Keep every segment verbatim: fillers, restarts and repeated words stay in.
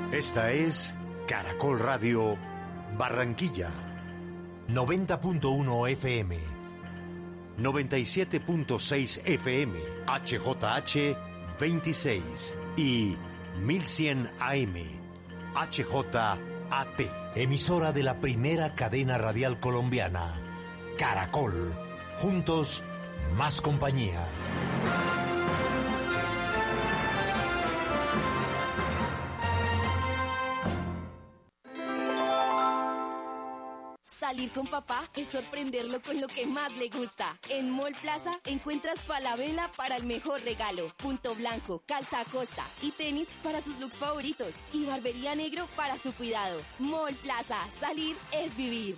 Esta es Caracol Radio Barranquilla, noventa punto uno F M, noventa y siete punto seis F M, H J H veintiséis y mil cien A M, H J A T, emisora de la primera cadena radial colombiana, Caracol. Juntos, más compañía. Salir con papá es sorprenderlo con lo que más le gusta. En Mall Plaza encuentras Falabella para el mejor regalo, Punto Blanco, Calza Acosta y tenis para sus looks favoritos y Barbería Negro para su cuidado. Mall Plaza, salir es vivir.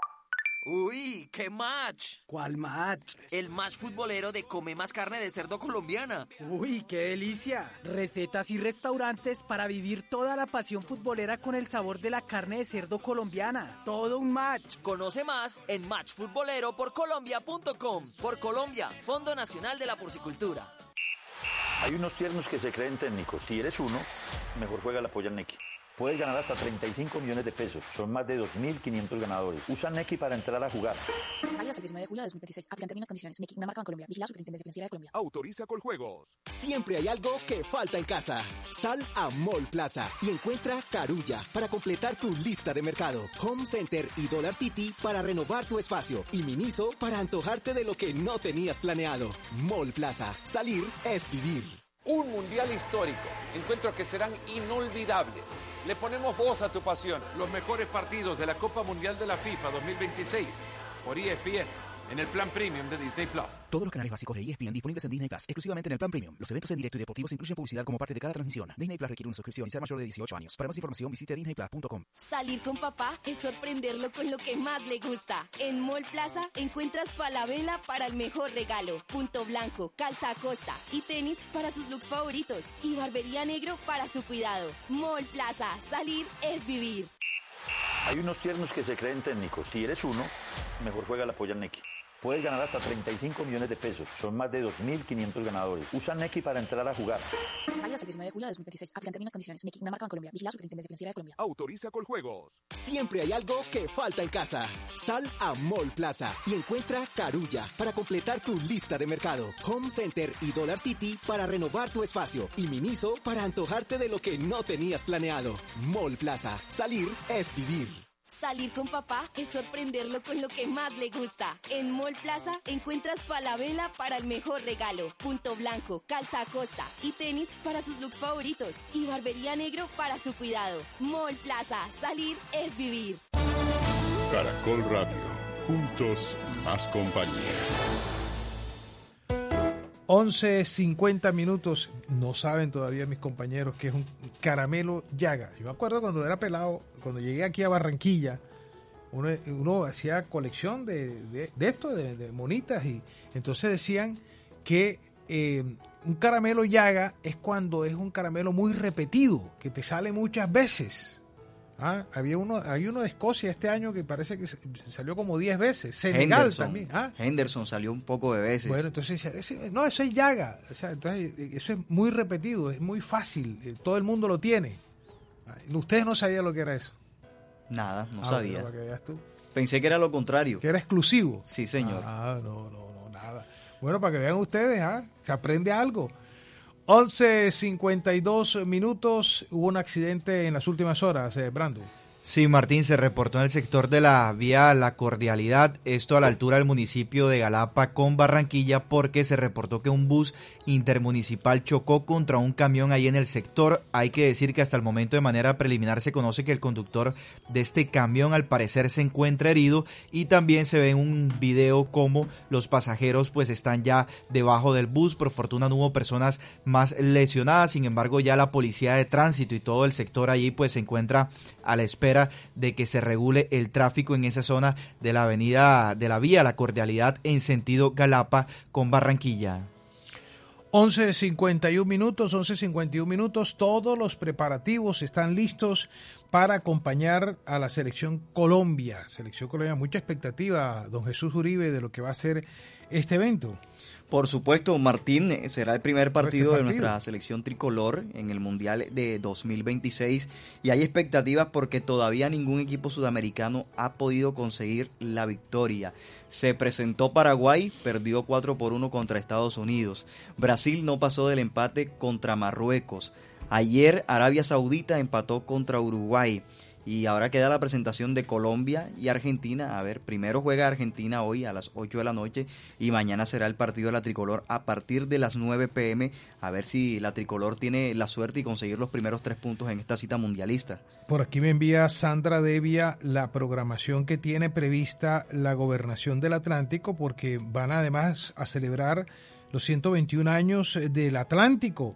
Uy, ¡qué match! ¿Cuál match? El match futbolero de Come Más Carne de Cerdo colombiana. Uy, qué delicia. Recetas y restaurantes para vivir toda la pasión futbolera con el sabor de la carne de cerdo colombiana. Todo un match. Conoce más en match futbolero por colombia punto com. Por Colombia, Fondo Nacional de la Porcicultura. Hay unos tiernos que se creen técnicos. Si eres uno, mejor juega la polla Neki. Puedes ganar hasta treinta y cinco millones de pesos. Son más de dos mil quinientos ganadores. Usa Neki para entrar a jugar. Válido hasta el diecinueve de julio de dos mil veintiséis. Aplican términos y condiciones. Neki, una marca Bancolombia. Vigilado Superintendencia Financiera de Colombia. Autoriza Coljuegos. Siempre hay algo que falta en casa. Sal a Mall Plaza y encuentra Carulla para completar tu lista de mercado. Home Center y Dollar City para renovar tu espacio. Y Miniso para antojarte de lo que no tenías planeado. Mall Plaza. Salir es vivir. Un mundial histórico. Encuentros que serán inolvidables. Le ponemos voz a tu pasión. Los mejores partidos de la Copa Mundial de la FIFA dos mil veintiséis por E S P N en el plan premium de Disney Plus. Todos los canales básicos de E S P N disponibles en Disney Plus, exclusivamente en el plan premium. Los eventos en directo y deportivos incluyen publicidad como parte de cada transmisión. Disney Plus requiere una suscripción y ser mayor de dieciocho años. Para más información visite disney plus punto com. Salir con papá es sorprenderlo con lo que más le gusta. En Mall Plaza encuentras Falabella para el mejor regalo, Punto Blanco, Calza Acosta y tenis para sus looks favoritos y Barbería Negro para su cuidado. Mall Plaza, salir es vivir. Hay unos tiernos que se creen técnicos. Si eres uno, mejor juega la polla Neki. Puedes ganar hasta treinta y cinco millones de pesos. Son más de dos mil quinientos ganadores. Usa Neki para entrar a jugar. Válido hasta el diecinueve de julio de dos mil veintiséis. Aplican términos y condiciones. Neki, una marca Bancolombia. Vigilado Superintendencia Financiera de Colombia. Autoriza Coljuegos. Siempre hay algo que falta en casa. Sal a Mall Plaza y encuentra Carulla para completar tu lista de mercado. Home Center y Dollar City para renovar tu espacio. Y Miniso para antojarte de lo que no tenías planeado. Mall Plaza. Salir es vivir. Salir con papá es sorprenderlo con lo que más le gusta. En Mall Plaza encuentras Falabella para el mejor regalo, Punto Blanco, Calza Acosta y tenis para sus looks favoritos y Barbería Negro para su cuidado. Mall Plaza, salir es vivir. Caracol Radio, juntos más compañía. once cincuenta minutos, no saben todavía mis compañeros que es un caramelo Yaga. Yo me acuerdo cuando era pelado, cuando llegué aquí a Barranquilla, uno, uno hacía colección de, de, de esto, de, de monitas, y entonces decían que eh, un caramelo Yaga es cuando es un caramelo muy repetido, que te sale muchas veces. Ah, había uno, hay uno de Escocia este año que parece que salió como diez veces. Senegal Henderson, también. ¿Ah? Henderson salió un poco de veces. Bueno, entonces ese, no, eso es Yaga. O sea, entonces eso es muy repetido, es muy fácil. Todo el mundo lo tiene. Ustedes no sabían lo que era eso. Nada, no ah, sabía. Para que veas tú. Pensé que era lo contrario. Que era exclusivo. Sí, señor. Ah, no, no, no, nada. Bueno, para que vean ustedes, ¿ah? Se aprende algo. once cincuenta y dos minutos, hubo un accidente en las últimas horas, eh, Brando. Sí, Martín, se reportó en el sector de la vía La Cordialidad, esto a la altura del municipio de Galapa con Barranquilla, porque se reportó que un bus intermunicipal chocó contra un camión ahí en el sector. Hay que decir que hasta el momento, de manera preliminar, se conoce que el conductor de este camión al parecer se encuentra herido, y también se ve en un video como los pasajeros pues están ya debajo del bus. Por fortuna no hubo personas más lesionadas, sin embargo ya la policía de tránsito y todo el sector allí pues se encuentra a la espera de que se regule el tráfico en esa zona de la avenida de la vía La Cordialidad en sentido Galapa con Barranquilla. once cincuenta y un minutos, once cincuenta y un minutos, todos los preparativos están listos para acompañar a la Selección Colombia. Selección Colombia, mucha expectativa, don Jesús Uribe, de lo que va a ser este evento. Por supuesto, Martín, será el primer partido, este partido de nuestra selección tricolor en el Mundial de dos mil veintiséis y hay expectativas porque todavía ningún equipo sudamericano ha podido conseguir la victoria. Se presentó Paraguay, perdió cuatro por uno contra Estados Unidos. Brasil no pasó del empate contra Marruecos. Ayer Arabia Saudita empató contra Uruguay. Y ahora queda la presentación de Colombia y Argentina. A ver, primero juega Argentina hoy a las ocho de la noche y mañana será el partido de la tricolor a partir de las nueve pe eme. A ver si la tricolor tiene la suerte y conseguir los primeros tres puntos en esta cita mundialista. Por aquí me envía Sandra Devia la programación que tiene prevista la Gobernación del Atlántico, porque van además a celebrar los ciento veintiún años del Atlántico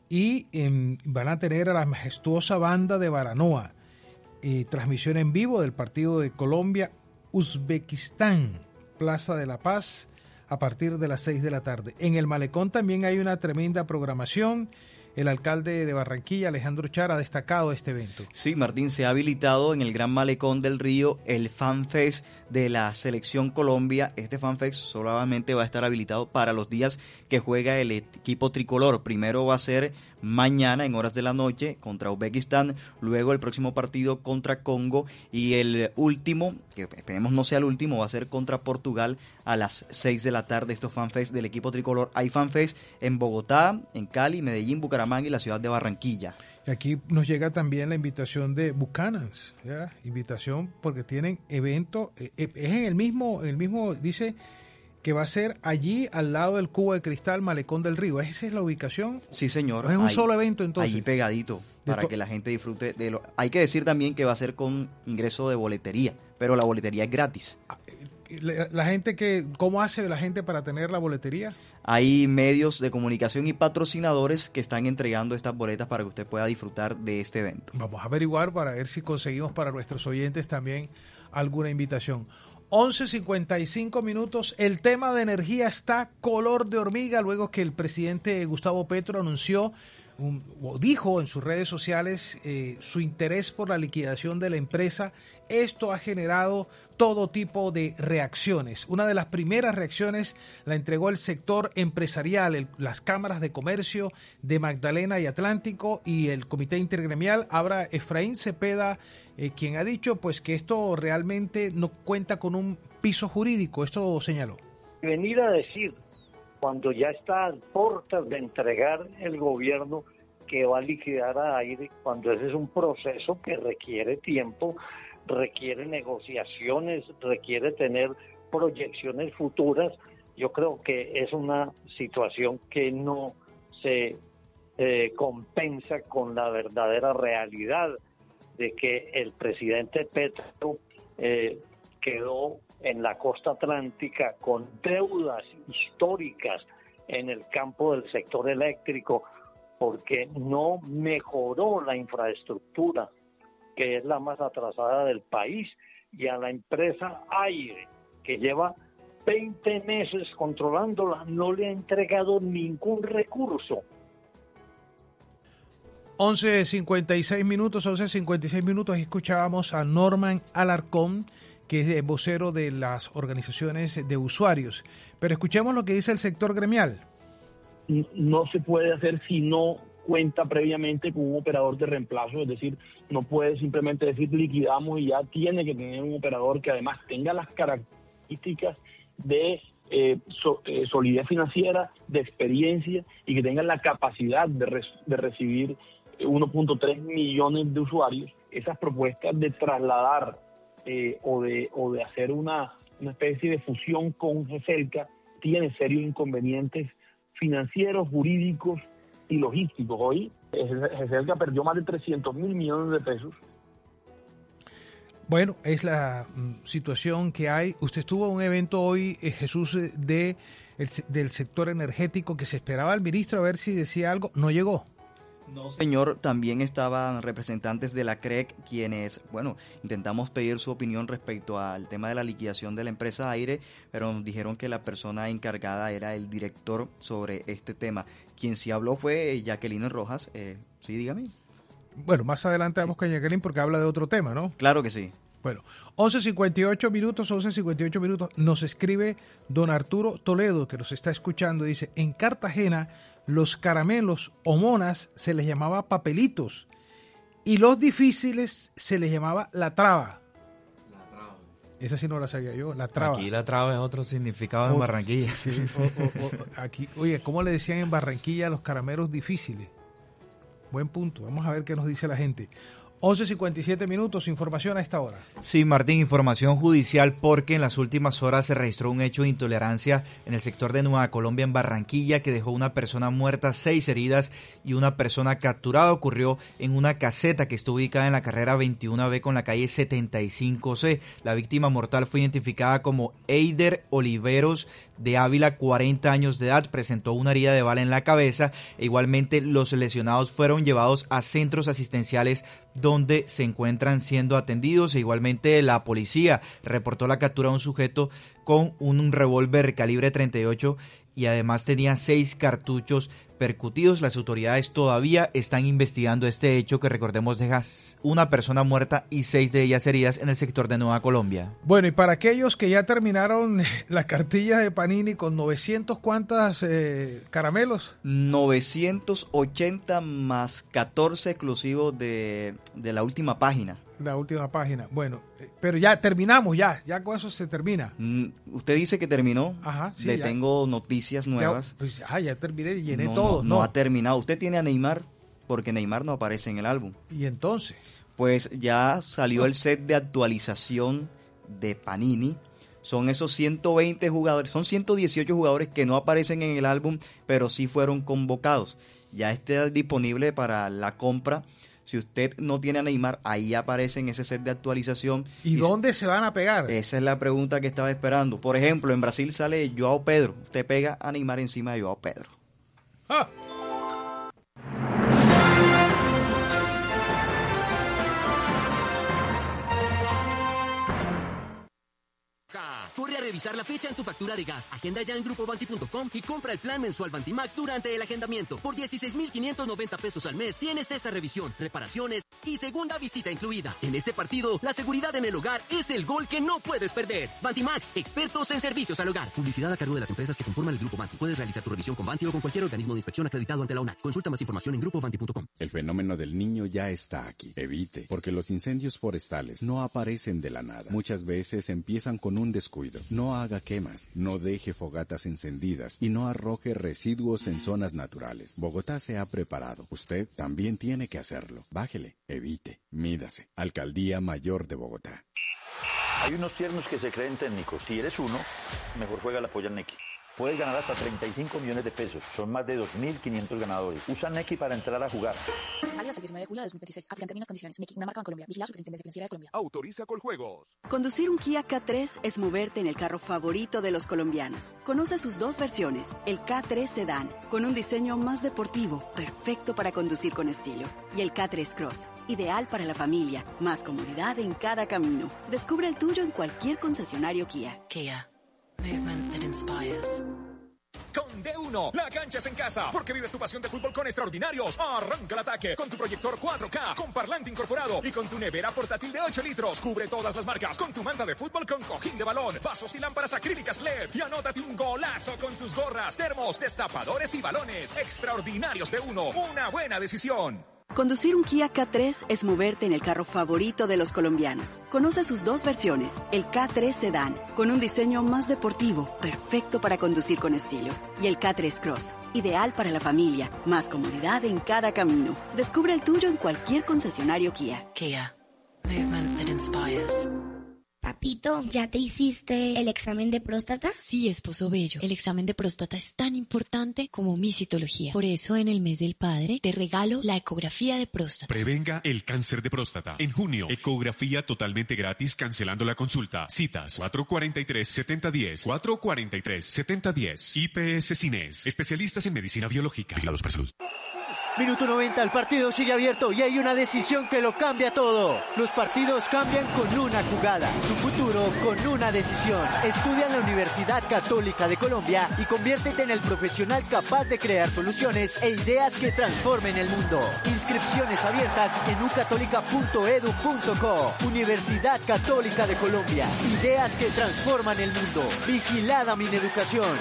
y eh, van a tener a la majestuosa banda de Baranoa. Eh, transmisión en vivo del partido de Colombia-Uzbekistán, Plaza de la Paz, a partir de las seis de la tarde. En el Malecón también hay una tremenda programación. El alcalde de Barranquilla, Alejandro Char, ha destacado este evento. Sí, Martín, se ha habilitado en el Gran Malecón del Río el FanFest de la Selección Colombia. Este FanFest solamente va a estar habilitado para los días que juega el equipo tricolor. Primero va a ser mañana en horas de la noche contra Uzbekistán, luego el próximo partido contra Congo y el último, que esperemos no sea el último, va a ser contra Portugal a las seis de la tarde. Estos FanFest del equipo tricolor. Hay FanFest en Bogotá, en Cali, Medellín, Bucaramanga y la ciudad de Barranquilla. Y aquí nos llega también la invitación de Buchanans, ¿ya? Invitación porque tienen evento, eh, es en el mismo, en el mismo, dice que va a ser allí al lado del Cubo de Cristal, Malecón del Río. ¿Esa es la ubicación? Sí, señor. ¿Es un ahí, solo evento entonces? Allí pegadito, para que la gente disfrute de lo... Hay que decir también que va a ser con ingreso de boletería, pero la boletería es gratis. La, la gente que, ¿cómo hace la gente para tener la boletería? Hay medios de comunicación y patrocinadores que están entregando estas boletas para que usted pueda disfrutar de este evento. Vamos a averiguar para ver si conseguimos para nuestros oyentes también alguna invitación. once cincuenta y cinco minutos. El tema de energía está color de hormiga luego que el presidente Gustavo Petro anunció un, o dijo en sus redes sociales eh, su interés por la liquidación de la empresa. Esto ha generado todo tipo de reacciones. Una de las primeras reacciones la entregó el sector empresarial, el, las cámaras de comercio de Magdalena y Atlántico y el comité intergremial. Habla Efraín Cepeda, eh, quien ha dicho pues que esto realmente no cuenta con un piso jurídico. Esto señaló. Venir a decir cuando ya está a puertas de entregar el gobierno que va a liquidar a Aire, cuando ese es un proceso que requiere tiempo, requiere negociaciones, requiere tener proyecciones futuras. Yo creo que es una situación que no se eh, compensa con la verdadera realidad de que el presidente Petro eh, quedó en la costa atlántica con deudas históricas en el campo del sector eléctrico porque no mejoró la infraestructura, que es la más atrasada del país, y a la empresa Aire, que lleva veinte meses controlándola, no le ha entregado ningún recurso. once cincuenta y seis minutos, once cincuenta y seis minutos, y escuchábamos a Norman Alarcón, que es vocero de las organizaciones de usuarios. Pero escuchemos lo que dice el sector gremial. No se puede hacer si no cuenta previamente con un operador de reemplazo, es decir, no puede simplemente decir liquidamos y ya tiene que tener un operador que además tenga las características de eh, so, eh, solidez financiera, de experiencia y que tenga la capacidad de, re, de recibir uno punto tres millones de usuarios. Esas propuestas de trasladar Eh, o de o de hacer una, una especie de fusión con GESELCA tiene serios inconvenientes financieros, jurídicos y logísticos. Hoy GESELCA perdió más de trescientos mil millones de pesos. Bueno, es la mm, situación que hay. Usted estuvo en un evento hoy, eh, Jesús, de el, del sector energético, que se esperaba al ministro a ver si decía algo. No llegó. No, señor, también estaban representantes de la C R E C, quienes, bueno, intentamos pedir su opinión respecto al tema de la liquidación de la empresa Aire, pero nos dijeron que la persona encargada era el director sobre este tema. Quien sí habló fue Jacqueline Rojas. Eh, sí, dígame. Bueno, más adelante vamos con Jacqueline porque habla de otro tema, ¿no? Claro que sí. Bueno, once cincuenta y ocho minutos, once cincuenta y ocho minutos, nos escribe don Arturo Toledo, que nos está escuchando, dice, en Cartagena los caramelos o monas se les llamaba papelitos y los difíciles se les llamaba la traba. La traba. Esa sí no la sabía yo, la traba. Aquí la traba es otro significado en o, Barranquilla. Sí, o, o, o, aquí, oye, ¿cómo le decían en Barranquilla a los caramelos difíciles? Buen punto, vamos a ver qué nos dice la gente. once cincuenta y siete minutos, información a esta hora. Sí, Martín, información judicial porque en las últimas horas se registró un hecho de intolerancia en el sector de Nueva Colombia, en Barranquilla, que dejó una persona muerta, seis heridas y una persona capturada. Ocurrió en una caseta que está ubicada en la carrera veintiuno B con la calle setenta y cinco C. La víctima mortal fue identificada como Eider Oliveros de Ávila, cuarenta años de edad, presentó una herida de bala en la cabeza e igualmente los lesionados fueron llevados a centros asistenciales donde se encuentran siendo atendidos. E igualmente la policía reportó la captura de un sujeto con un revólver calibre treinta y ocho y además tenía seis cartuchos percutidos. Las autoridades todavía están investigando este hecho que, recordemos, deja una persona muerta y seis de ellas heridas en el sector de Nueva Colombia. Bueno, y para aquellos que ya terminaron las cartillas de Panini con novecientos, ¿cuántas eh, caramelos? novecientos ochenta más catorce exclusivos de, de la última página. La última página. Bueno, pero ya terminamos, ya, ya con eso se termina. Mm, usted dice que terminó. Ajá, sí, Le ya. tengo noticias nuevas. Ya, pues, ah, ya terminé, llené no, todo. No, no, no ha terminado. Usted tiene a Neymar porque Neymar no aparece en el álbum. ¿Y entonces? Pues ya salió el set de actualización de Panini. Son esos ciento veinte jugadores, son ciento dieciocho jugadores que no aparecen en el álbum, pero sí fueron convocados. Ya está disponible para la compra. Si usted no tiene a Neymar, ahí aparece en ese set de actualización. ¿Y, ¿Y dónde se van a pegar? Esa es la pregunta que estaba esperando. Por ejemplo, en Brasil sale Joao Pedro. Usted pega a Neymar encima de Joao Pedro. ¡Ah! Corre a revisar la fecha en tu factura de gas. Agenda ya en grupo banti punto com y compra el plan mensual Bantimax durante el agendamiento. Por dieciséis mil quinientos noventa pesos al mes tienes esta revisión, reparaciones y segunda visita incluida. En este partido, la seguridad en el hogar es el gol que no puedes perder. Bantimax, expertos en servicios al hogar. Publicidad a cargo de las empresas que conforman el grupo Banti. Puedes realizar tu revisión con Banti o con cualquier organismo de inspección acreditado ante la ONAC. Consulta más información en grupo banti punto com. El fenómeno del niño ya está aquí. Evite, porque los incendios forestales no aparecen de la nada. Muchas veces empiezan con un descuido. No haga quemas, no deje fogatas encendidas y no arroje residuos en zonas naturales. Bogotá se ha preparado. Usted también tiene que hacerlo. Bájele, evite, mídase. Alcaldía Mayor de Bogotá. Hay unos tiernos que se creen técnicos. Si eres uno, mejor juega la polla Neki. Puedes ganar hasta treinta y cinco millones de pesos. Son más de dos mil quinientos ganadores. Usa Neki para entrar a jugar. Válido hasta el diecinueve de julio de dos mil veintiséis. Aplican términos y condiciones. Neki, una marca en Colombia. Vigilado Superintendencia Financiera de Colombia. Autoriza Coljuegos. Conducir un Kia K tres es moverte en el carro favorito de los colombianos. Conoce sus dos versiones. El K tres Sedan, con un diseño más deportivo, perfecto para conducir con estilo. Y el K tres Cross, ideal para la familia, más comodidad en cada camino. Descubre el tuyo en cualquier concesionario Kia. Kia. Movement that inspires. Con D uno, la cancha es en casa, porque vives tu pasión de fútbol con extraordinarios. Arranca el ataque con tu proyector cuatro K, con parlante incorporado y con tu nevera portátil de ocho litros. Cubre todas las marcas con tu manta de fútbol con cojín de balón, vasos y lámparas acrílicas L E D. Y anótate un golazo con tus gorras, termos, destapadores y balones. Extraordinarios D uno, una buena decisión. Conducir un Kia K tres es moverte en el carro favorito de los colombianos. Conoce sus dos versiones. El K tres Sedan, con un diseño más deportivo, perfecto para conducir con estilo. Y el K tres Cross, ideal para la familia, más comodidad en cada camino. Descubre el tuyo en cualquier concesionario Kia. Kia. Movement that inspires. Papito, ¿ya te hiciste el examen de próstata? Sí, esposo bello. El examen de próstata es tan importante como mi citología. Por eso, en el mes del padre, te regalo la ecografía de próstata. Prevenga el cáncer de próstata. En junio, ecografía totalmente gratis, cancelando la consulta. Citas cuatro cuatro tres, siete cero uno cero, cuatro cuatro tres, siete cero uno cero. I P S Cines, especialistas en medicina biológica. Vigilados para salud. Minuto noventa, el partido sigue abierto y hay una decisión que lo cambia todo. Los partidos cambian con una jugada, tu futuro con una decisión. Estudia en la Universidad Católica de Colombia y conviértete en el profesional capaz de crear soluciones e ideas que transformen el mundo. Inscripciones abiertas en u católica punto edu punto co. Universidad Católica de Colombia. Ideas que transforman el mundo. Vigilada Mineducación.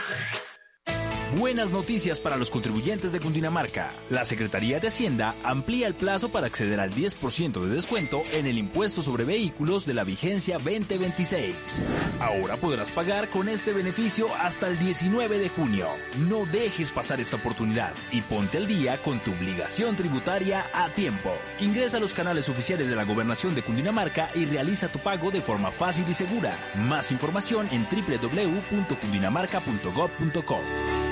Buenas noticias para los contribuyentes de Cundinamarca. La Secretaría de Hacienda amplía el plazo para acceder al diez por ciento de descuento en el impuesto sobre vehículos de la vigencia veinte veintiséis. Ahora podrás pagar con este beneficio hasta el diecinueve de junio. No dejes pasar esta oportunidad y ponte al día con tu obligación tributaria a tiempo. Ingresa a los canales oficiales de la Gobernación de Cundinamarca y realiza tu pago de forma fácil y segura. Más información en doble u doble u doble u punto cundinamarca punto gob punto co.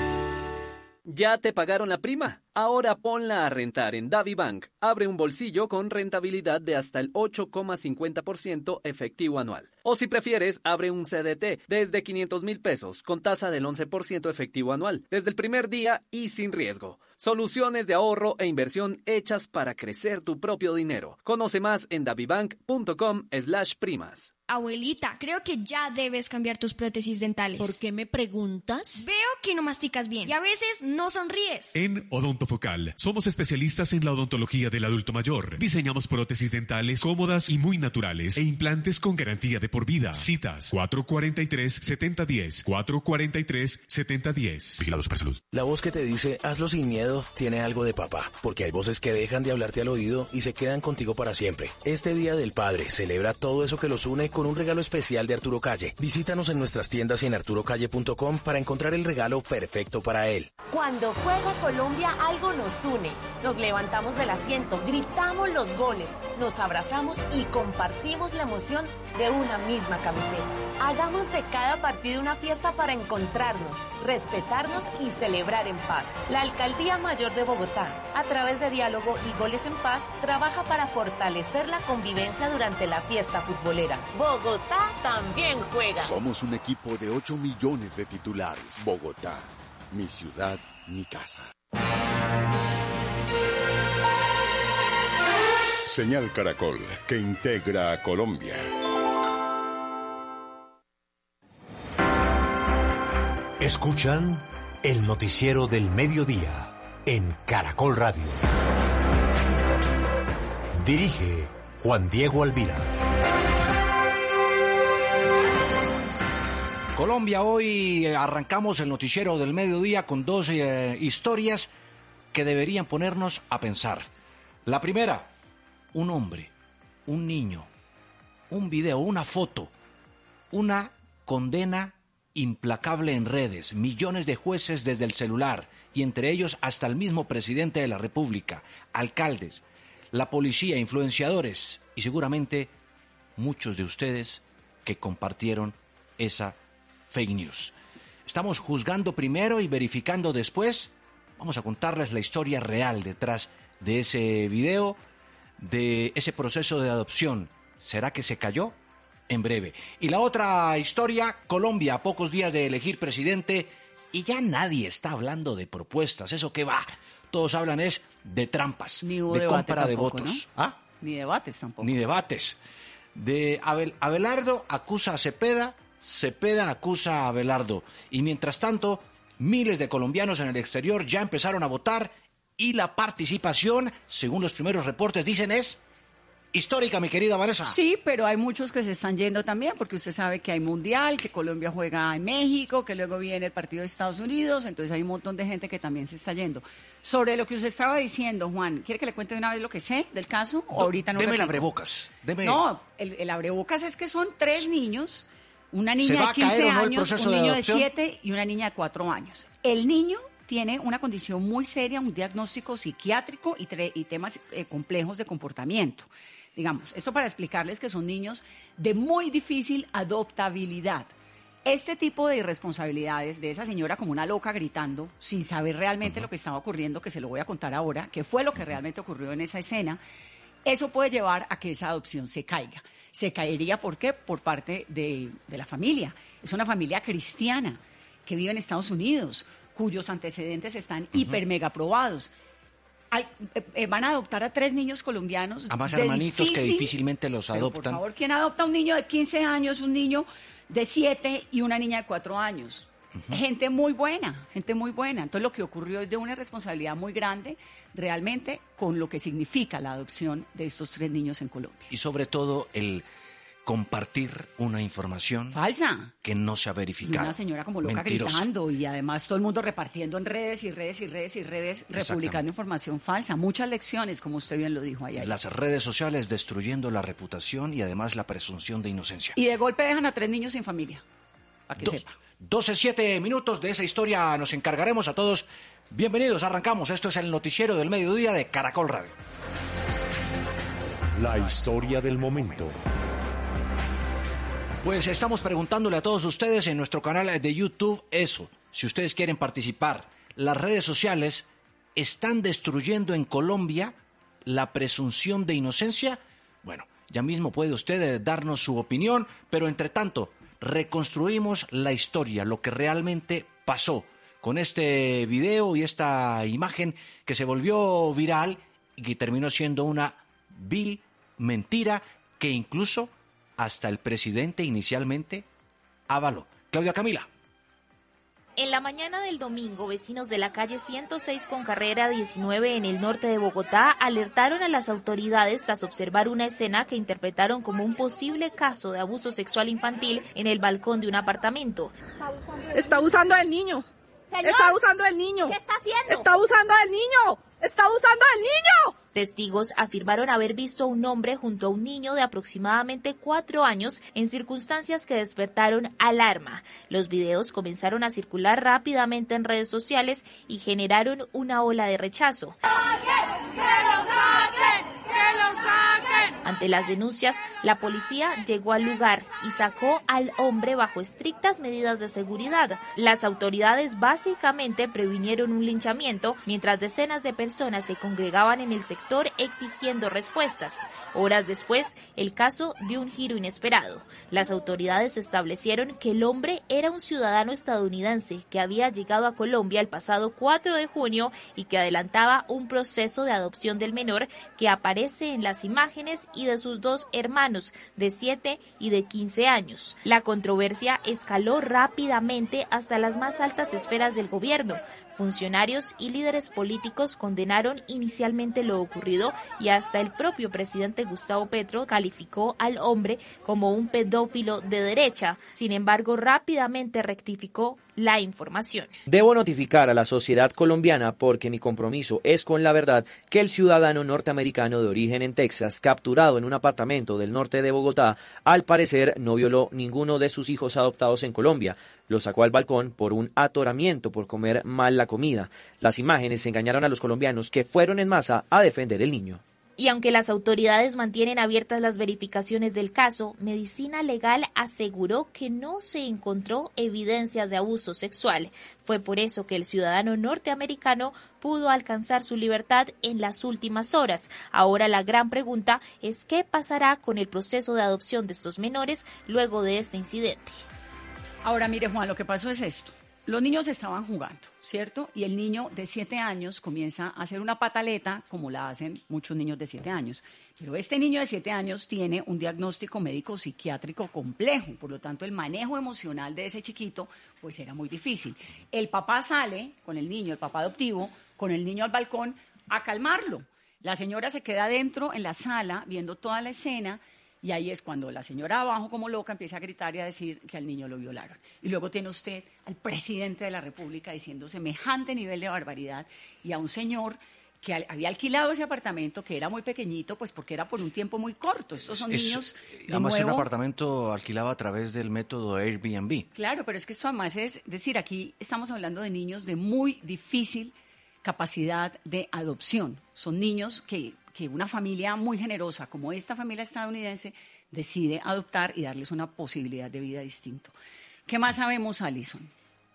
¿Ya te pagaron la prima? Ahora ponla a rentar en DaviBank. Abre un bolsillo con rentabilidad de hasta el ocho coma cincuenta por ciento efectivo anual. O si prefieres, abre un C D T desde quinientos mil pesos con tasa del once por ciento efectivo anual, desde el primer día y sin riesgo. Soluciones de ahorro e inversión hechas para crecer tu propio dinero. Conoce más en davibank punto com slash primas. Abuelita, creo que ya debes cambiar tus prótesis dentales. ¿Por qué me preguntas? Veo que no masticas bien y a veces no sonríes. En Odontofocal somos especialistas en la odontología del adulto mayor. Diseñamos prótesis dentales cómodas y muy naturales e implantes con garantía de por vida. Citas cuatro cuatro tres, siete cero uno cero, cuatro cuatro tres, siete cero uno cero. Vigilado Supersalud. La voz que te dice hazlo sin miedo tiene algo de papá, porque hay voces que dejan de hablarte al oído y se quedan contigo para siempre. Este Día del Padre celebra todo eso que los une con un regalo especial de Arturo Calle. Visítanos en nuestras tiendas y en arturo calle punto com para encontrar el regalo perfecto para él. Cuando juega Colombia, algo nos une. Nos levantamos del asiento, gritamos los goles, nos abrazamos y compartimos la emoción de una misma camiseta. Hagamos de cada partido una fiesta para encontrarnos, respetarnos y celebrar en paz. La Alcaldía Mayor de Bogotá, a través de diálogo y goles en paz, trabaja para fortalecer la convivencia durante la fiesta futbolera. Bogotá también juega. Somos un equipo de ocho millones de titulares. Bogotá, mi ciudad, mi casa. Señal Caracol, que integra a Colombia. Escuchan el noticiero del mediodía en Caracol Radio. Dirige Juan Diego Alvira. Colombia, hoy arrancamos el noticiero del mediodía con dos eh, historias que deberían ponernos a pensar. La primera, un hombre, un niño, un video, una foto, una condena implacable en redes, millones de jueces desde el celular y entre ellos hasta el mismo presidente de la República, alcaldes, la policía, influenciadores y seguramente muchos de ustedes que compartieron esa fake news. Estamos juzgando primero y verificando después. Vamos a contarles la historia real detrás de ese video, de ese proceso de adopción. ¿Será que se cayó? En breve. Y la otra historia, Colombia, a pocos días de elegir presidente, y ya nadie está hablando de propuestas. ¿Eso qué va? Todos hablan es de trampas, Ni hubo de debate compra de tampoco, votos. ¿no? ¿Ah? Ni debates tampoco. Ni debates. De Abel, Abelardo acusa a Cepeda, Cepeda acusa a Abelardo. Y mientras tanto, miles de colombianos en el exterior ya empezaron a votar y la participación, según los primeros reportes, dicen es histórica, mi querida Vanessa. Sí, pero hay muchos que se están yendo también, porque usted sabe que hay Mundial, que Colombia juega en México, que luego viene el partido de Estados Unidos, entonces hay un montón de gente que también se está yendo. Sobre lo que usted estaba diciendo, Juan, ¿quiere que le cuente de una vez lo que sé del caso? ¿O No, ahorita no deme el repito? abrebocas. Deme... No, el, el abrebocas es que son tres niños, una ¿Se niña va de a caer quince o no el años, proceso un de niño de adopción? siete y una niña de cuatro años. El niño tiene una condición muy seria, un diagnóstico psiquiátrico y, tre- y temas eh, complejos de comportamiento. Digamos, esto para explicarles que son niños de muy difícil adoptabilidad. Este tipo de irresponsabilidades de esa señora como una loca gritando, sin saber realmente uh-huh. lo que estaba ocurriendo, que se lo voy a contar ahora, que fue lo que realmente ocurrió en esa escena, eso puede llevar a que esa adopción se caiga. Se caería, ¿por qué? Por parte de, de la familia. Es una familia cristiana que vive en Estados Unidos, cuyos antecedentes están uh-huh. hiper mega probados. Hay, eh, eh, van a adoptar a tres niños colombianos. A más de hermanitos difícil, que difícilmente los pero, adoptan. por favor, ¿quién adopta a un niño de quince años, un niño de siete y una niña de cuatro años? Uh-huh. Gente muy buena, gente muy buena. Entonces lo que ocurrió es de una responsabilidad muy grande realmente con lo que significa la adopción de estos tres niños en Colombia. Y sobre todo el compartir una información falsa que no se ha verificado. Y una señora como loca Mentirosa. Gritando y además todo el mundo repartiendo en redes y redes y redes y redes, republicando información falsa. Muchas lecciones, como usted bien lo dijo ayer. Las redes sociales destruyendo la reputación y además la presunción de inocencia. Y de golpe dejan a tres niños sin familia, para que Do- sepa. doce, siete minutos de esa historia nos encargaremos a todos. Bienvenidos, arrancamos. Esto es el noticiero del mediodía de Caracol Radio. La historia del momento. Pues estamos preguntándole a todos ustedes en nuestro canal de YouTube eso. Si ustedes quieren participar, las redes sociales están destruyendo en Colombia la presunción de inocencia. Bueno, ya mismo puede usted darnos su opinión, pero entre tanto, reconstruimos la historia, lo que realmente pasó con este video y esta imagen que se volvió viral y que terminó siendo una vil mentira que incluso hasta el presidente inicialmente avaló. Claudia Camila. En la mañana del domingo, vecinos de la calle ciento seis con carrera diecinueve en el norte de Bogotá alertaron a las autoridades tras observar una escena que interpretaron como un posible caso de abuso sexual infantil en el balcón de un apartamento. Está abusando del niño. Señor, está abusando del niño. ¿Qué está haciendo? Está abusando del niño. Está abusando del niño. Testigos afirmaron haber visto a un hombre junto a un niño de aproximadamente cuatro años en circunstancias que despertaron alarma. Los videos comenzaron a circular rápidamente en redes sociales y generaron una ola de rechazo. ¡Que lo saquen! ¡Que lo saquen! Ante las denuncias, la policía llegó al lugar y sacó al hombre bajo estrictas medidas de seguridad. Las autoridades básicamente previnieron un linchamiento mientras decenas de personas se congregaban en el sector exigiendo respuestas. Horas después, el caso dio un giro inesperado. Las autoridades establecieron que el hombre era un ciudadano estadounidense que había llegado a Colombia el pasado cuatro de junio y que adelantaba un proceso de adopción del menor que aparece en las imágenes y de sus dos hermanos de siete y de quince años. La controversia escaló rápidamente hasta las más altas esferas del gobierno. Funcionarios y líderes políticos condenaron inicialmente lo ocurrido y hasta el propio presidente Gustavo Petro calificó al hombre como un pedófilo de derecha. Sin embargo, rápidamente rectificó la información. Debo notificar a la sociedad colombiana, porque mi compromiso es con la verdad, que el ciudadano norteamericano de origen en Texas, capturado en un apartamento del norte de Bogotá, al parecer no violó ninguno de sus hijos adoptados en Colombia. Lo sacó al balcón por un atoramiento por comer mal la comida. Las imágenes engañaron a los colombianos, que fueron en masa a defender el niño. Y aunque las autoridades mantienen abiertas las verificaciones del caso, Medicina Legal aseguró que no se encontró evidencias de abuso sexual. Fue por eso que el ciudadano norteamericano pudo alcanzar su libertad en las últimas horas. Ahora la gran pregunta es qué pasará con el proceso de adopción de estos menores luego de este incidente. Ahora mire, Juan, lo que pasó es esto. Los niños estaban jugando, ¿cierto? Y el niño de siete años comienza a hacer una pataleta, como la hacen muchos niños de siete años. Pero este niño de siete años tiene un diagnóstico médico psiquiátrico complejo, por lo tanto el manejo emocional de ese chiquito pues era muy difícil. El papá sale con el niño, el papá adoptivo, con el niño al balcón a calmarlo. La señora se queda adentro en la sala viendo toda la escena. Y ahí es cuando la señora abajo, como loca, empieza a gritar y a decir que al niño lo violaron. Y luego tiene usted al presidente de la República diciendo semejante nivel de barbaridad y a un señor que al, había alquilado ese apartamento, que era muy pequeñito, pues porque era por un tiempo muy corto. Estos son Es, niños de además nuevo. es un apartamento alquilado a través del método Airbnb. Claro, pero es que esto además es decir, aquí estamos hablando de niños de muy difícil capacidad de adopción. Son niños que... que una familia muy generosa como esta familia estadounidense decide adoptar y darles una posibilidad de vida distinta. ¿Qué más sabemos, Alison?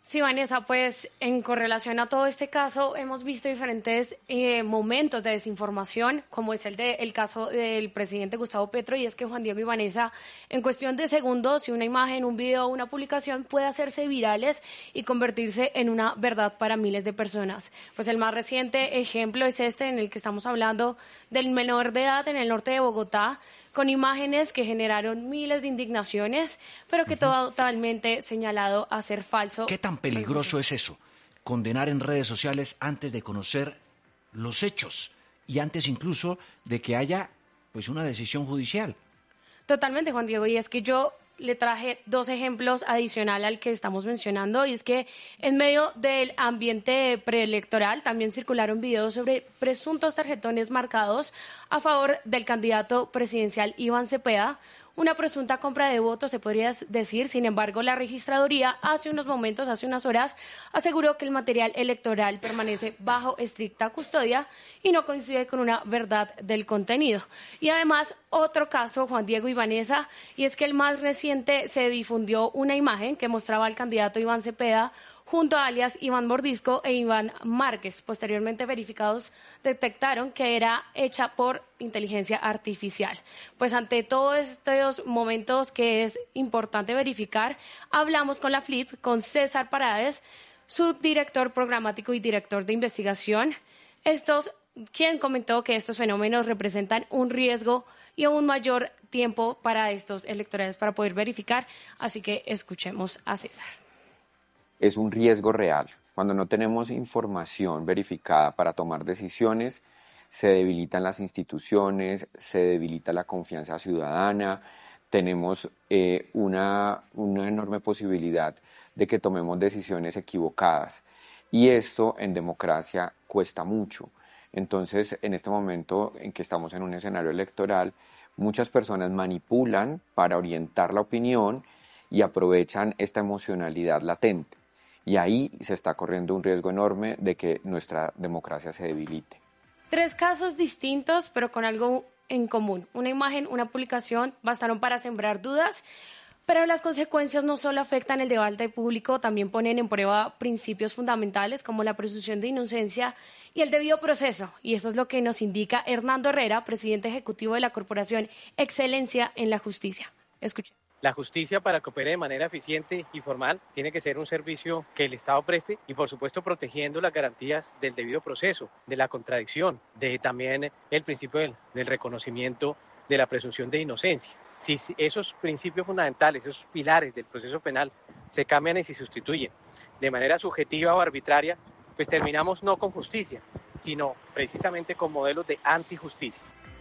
Sí, Vanessa, pues en correlación a todo este caso hemos visto diferentes eh, momentos de desinformación, como es el de el caso del presidente Gustavo Petro, y es que Juan Diego y Vanessa, en cuestión de segundos, si una imagen, un video o una publicación puede hacerse virales y convertirse en una verdad para miles de personas. Pues el más reciente ejemplo es este en el que estamos hablando del menor de edad en el norte de Bogotá, con imágenes que generaron miles de indignaciones, pero que uh-huh. totalmente señalado a ser falso. ¿Qué tan peligroso es eso? Condenar en redes sociales antes de conocer los hechos y antes incluso de que haya pues una decisión judicial. Totalmente, Juan Diego, y es que yo le traje dos ejemplos adicional al que estamos mencionando, y es que en medio del ambiente preelectoral también circularon videos sobre presuntos tarjetones marcados a favor del candidato presidencial Iván Cepeda, una presunta compra de votos, se podría decir. Sin embargo, la registraduría hace unos momentos, hace unas horas, aseguró que el material electoral permanece bajo estricta custodia y no coincide con una verdad del contenido. Y además, otro caso, Juan Diego y Vanessa, y es que el más reciente se difundió una imagen que mostraba al candidato Iván Cepeda junto a alias Iván Mordisco e Iván Márquez. Posteriormente verificados detectaron que era hecha por inteligencia artificial. Pues ante todos estos momentos que es importante verificar, hablamos con la Flip, con César Parades, su director programático y director de investigación, estos, quien comentó que estos fenómenos representan un riesgo y un mayor tiempo para estos electorales para poder verificar. Así que escuchemos a César. Es un riesgo real. Cuando no tenemos información verificada para tomar decisiones, se debilitan las instituciones, se debilita la confianza ciudadana, tenemos eh, una, una enorme posibilidad de que tomemos decisiones equivocadas. Y esto en democracia cuesta mucho. Entonces, en este momento en que estamos en un escenario electoral, muchas personas manipulan para orientar la opinión y aprovechan esta emocionalidad latente. Y ahí se está corriendo un riesgo enorme de que nuestra democracia se debilite. Tres casos distintos, pero con algo en común. Una imagen, una publicación, bastaron para sembrar dudas, pero las consecuencias no solo afectan el debate público, también ponen en prueba principios fundamentales como la presunción de inocencia y el debido proceso. Y eso es lo que nos indica Hernando Herrera, presidente ejecutivo de la Corporación Excelencia en la Justicia. Escuchen. La justicia, para que opere de manera eficiente y formal, tiene que ser un servicio que el Estado preste y, por supuesto, protegiendo las garantías del debido proceso, de la contradicción, de también el principio del, del reconocimiento de la presunción de inocencia. Si esos principios fundamentales, esos pilares del proceso penal se cambian y se sustituyen de manera subjetiva o arbitraria, pues terminamos no con justicia, sino precisamente con modelos de antijusticia.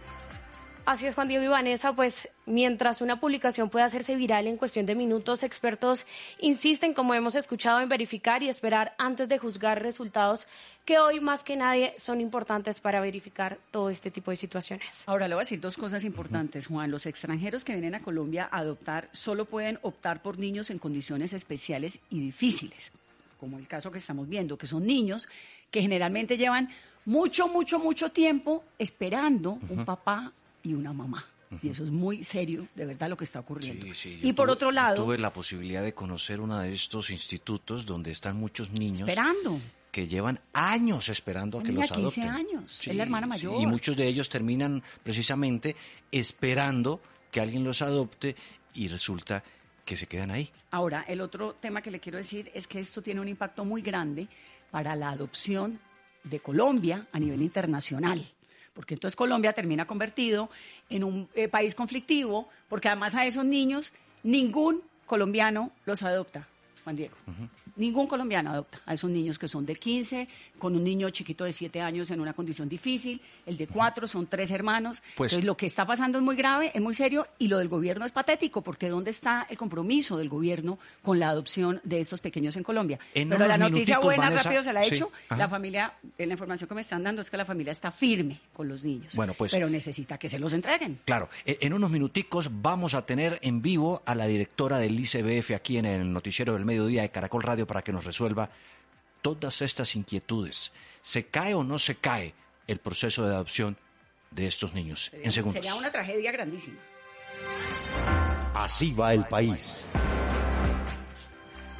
Así es, Juan Diego y Vanessa, pues mientras una publicación puede hacerse viral en cuestión de minutos, expertos insisten, como hemos escuchado, en verificar y esperar antes de juzgar resultados que hoy más que nadie son importantes para verificar todo este tipo de situaciones. Ahora le voy a decir dos cosas importantes, Juan. Los extranjeros que vienen a Colombia a adoptar solo pueden optar por niños en condiciones especiales y difíciles, como el caso que estamos viendo, que son niños que generalmente llevan mucho, mucho, mucho tiempo esperando uh-huh. un papá y una mamá. Uh-huh. Y eso es muy serio, de verdad, lo que está ocurriendo. Sí, sí, y por tuve, otro lado... tuve la posibilidad de conocer uno de estos institutos donde están muchos niños... Esperando. Que llevan años esperando a que los adopten. quince años, sí, es la hermana mayor. Sí, y muchos de ellos terminan precisamente esperando que alguien los adopte y resulta que se quedan ahí. Ahora, el otro tema que le quiero decir es que esto tiene un impacto muy grande para la adopción de Colombia a nivel internacional. Porque entonces Colombia termina convertido en un eh, país conflictivo, porque además a esos niños ningún colombiano los adopta, Juan Diego. Uh-huh. Ningún colombiano adopta a esos niños que son de quince, con un niño chiquito de siete años en una condición difícil, el de cuatro, son tres hermanos. Pues, entonces lo que está pasando es muy grave, es muy serio, y lo del gobierno es patético, porque ¿dónde está el compromiso del gobierno con la adopción de estos pequeños en Colombia? En Pero la noticia buena, Vanessa, rápido se la he sí, hecho, ajá. la familia, en la información que me están dando es que la familia está firme con los niños, bueno, pues, pero necesita que se los entreguen. Claro, en unos minuticos vamos a tener en vivo a la directora del I C B F aquí en el noticiero del mediodía de Caracol Radio para que nos resuelva todas estas inquietudes. ¿Se cae o no se cae el proceso de adopción de estos niños? Sería, en segundos. Sería una tragedia grandísima. Así va el país.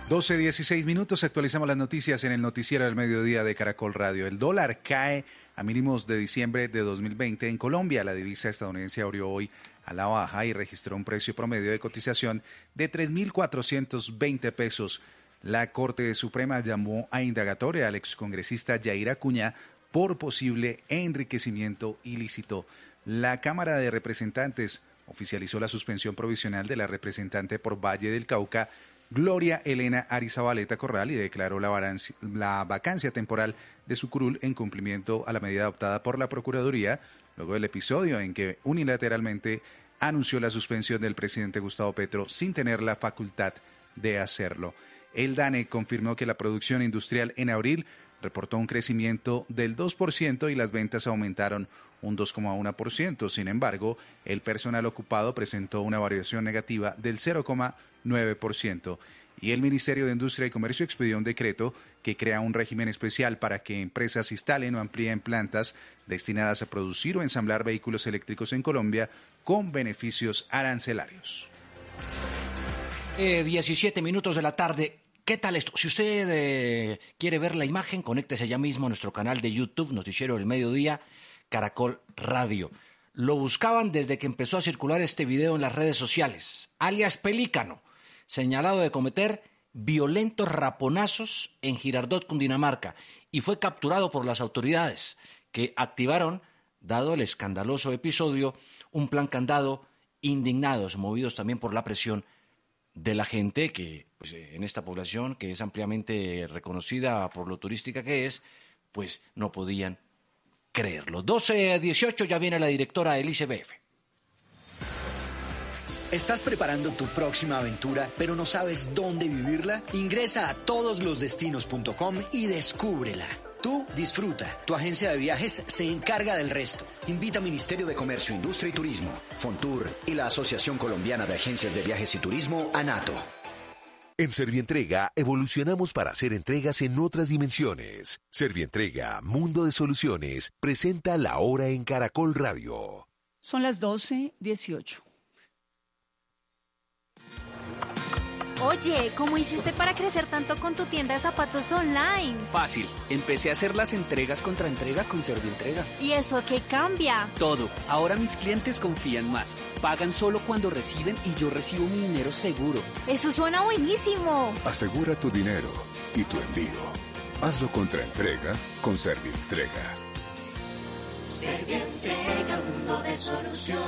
doce dieciséis minutos, actualizamos las noticias en el noticiero del mediodía de Caracol Radio. El dólar cae a mínimos de diciembre de dos mil veinte en Colombia. La divisa estadounidense abrió hoy a la baja y registró un precio promedio de cotización de tres mil cuatrocientos veinte pesos. La Corte Suprema llamó a indagatoria al excongresista Yair Acuña por posible enriquecimiento ilícito. La Cámara de Representantes oficializó la suspensión provisional de la representante por Valle del Cauca, Gloria Elena Arizabaleta Corral, y declaró la, vacancia, la vacancia temporal de su curul en cumplimiento a la medida adoptada por la Procuraduría, luego del episodio en que unilateralmente anunció la suspensión del presidente Gustavo Petro sin tener la facultad de hacerlo. El DANE confirmó que la producción industrial en abril reportó un crecimiento del dos por ciento y las ventas aumentaron un dos coma uno por ciento. Sin embargo, el personal ocupado presentó una variación negativa del cero coma nueve por ciento. Y el Ministerio de Industria y Comercio expidió un decreto que crea un régimen especial para que empresas instalen o amplíen plantas destinadas a producir o ensamblar vehículos eléctricos en Colombia con beneficios arancelarios. Eh, diecisiete minutos de la tarde. ¿Qué tal esto? Si usted eh, quiere ver la imagen, conéctese ya mismo a nuestro canal de YouTube, Noticiero del Mediodía, Caracol Radio. Lo buscaban desde que empezó a circular este video en las redes sociales. Alias Pelícano, señalado de cometer violentos raponazos en Girardot, Cundinamarca, y fue capturado por las autoridades, que activaron, dado el escandaloso episodio, un plan candado, indignados, movidos también por la presión de la gente que, pues, en esta población que es ampliamente reconocida por lo turística que es, pues no podían creerlo. doce a dieciocho, ya viene la directora del I C B F. ¿Estás preparando tu próxima aventura, pero no sabes dónde vivirla? Ingresa a todos los destinos punto com y descúbrela. Tú disfruta. Tu agencia de viajes se encarga del resto. Invita a Ministerio de Comercio, Industria y Turismo, Fontur y la Asociación Colombiana de Agencias de Viajes y Turismo, ANATO. En Servientrega evolucionamos para hacer entregas en otras dimensiones. Servientrega, Mundo de Soluciones, presenta La Hora en Caracol Radio. Son las doce dieciocho. Oye, ¿cómo hiciste para crecer tanto con tu tienda de zapatos online? Fácil, empecé a hacer las entregas contra entrega con Servientrega. ¿Y eso qué cambia? Todo, ahora mis clientes confían más, pagan solo cuando reciben y yo recibo mi dinero seguro. ¡Eso suena buenísimo! Asegura tu dinero y tu envío. Hazlo contra entrega con Servientrega. Servientrega, mundo de soluciones.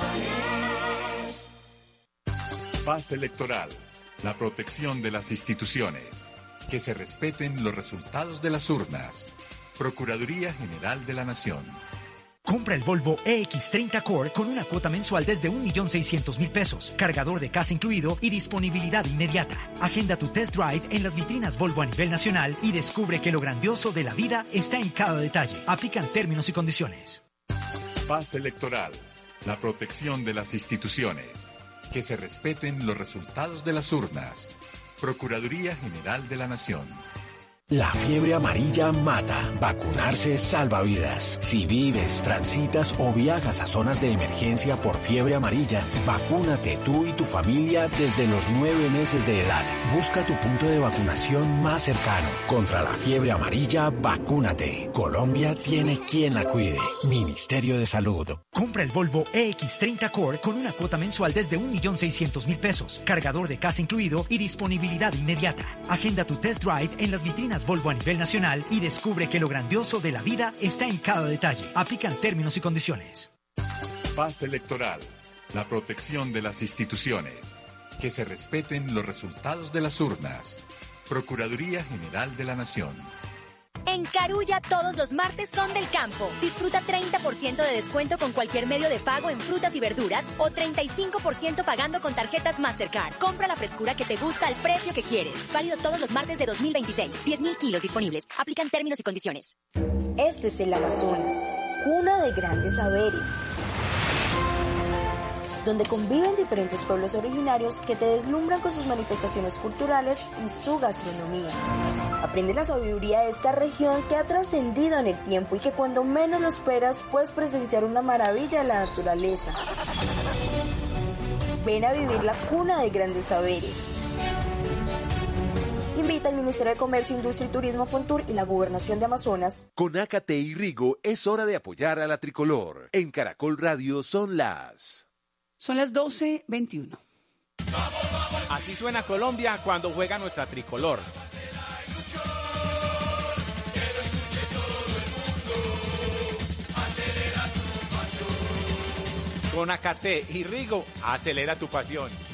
Paz electoral. La protección de las instituciones. Que se respeten los resultados de las urnas. Procuraduría General de la Nación. Compra el Volvo E X treinta Core con una cuota mensual desde un millón seiscientos mil pesos, cargador de casa incluido y disponibilidad inmediata. Agenda tu test drive en las vitrinas Volvo a nivel nacional y descubre que lo grandioso de la vida está en cada detalle. Aplican términos y condiciones. Paz electoral. La protección de las instituciones. Que se respeten los resultados de las urnas. Procuraduría General de la Nación. La fiebre amarilla mata. Vacunarse salva vidas. Si vives, transitas o viajas a zonas de emergencia por fiebre amarilla, vacúnate tú y tu familia desde los nueve meses de edad. Busca tu punto de vacunación más cercano. Contra la fiebre amarilla, vacúnate. Colombia tiene quien la cuide. Ministerio de Salud. Compra el Volvo E X treinta Core con una cuota mensual desde un millón seiscientos mil pesos, cargador de casa incluido y disponibilidad inmediata. Agenda tu test drive en las vitrinas Volvo a nivel nacional y descubre que lo grandioso de la vida está en cada detalle. Aplican términos y condiciones. Paz electoral. La protección de las instituciones. Que se respeten los resultados de las urnas. Procuraduría General de la Nación. En Carulla todos los martes son del campo. Disfruta treinta por ciento de descuento con cualquier medio de pago en frutas y verduras o treinta y cinco por ciento pagando con tarjetas Mastercard. Compra la frescura que te gusta al precio que quieres. Válido todos los martes de dos mil veintiséis. diez mil kilos disponibles. Aplican términos y condiciones. Este es el Amazonas, cuna de grandes saberes, donde conviven diferentes pueblos originarios que te deslumbran con sus manifestaciones culturales y su gastronomía. Aprende la sabiduría de esta región que ha trascendido en el tiempo y que cuando menos lo esperas puedes presenciar una maravilla de la naturaleza. Ven a vivir la cuna de grandes saberes. Invita el Ministerio de Comercio, Industria y Turismo, Fontur y la Gobernación de Amazonas. Con Acate y Rigo es hora de apoyar a la tricolor. En Caracol Radio son las... Son las doce veintiuno. Así suena Colombia cuando juega nuestra tricolor. Con Acate y Rigo, acelera tu pasión.